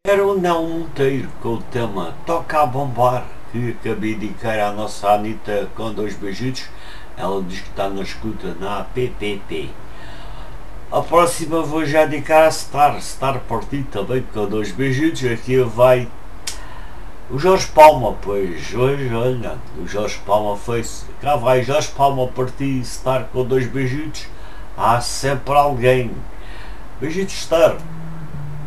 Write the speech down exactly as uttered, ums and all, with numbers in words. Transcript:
Era o Nel Monteiro com o tema Toca a Bombar, que acabei de dedicar à nossa Anitta com dois beijitos. Ela diz que está na escuta na P P P. A próxima vou já dedicar a Star, Star por ti também com dois beijitos. Aqui vai o Jorge Palma, pois hoje, olha, o Jorge Palma foi-se. Cá vai Jorge Palma por ti, Star com dois beijitos. Há sempre alguém. Beijitos, Star.